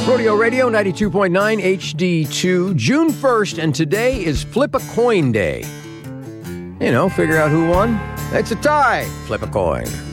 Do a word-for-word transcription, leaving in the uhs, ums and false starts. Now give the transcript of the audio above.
Rodeo Radio ninety-two point nine H D two, June first, and today is Flip a Coin Day. You know, figure out who won. It's a tie. Flip a coin.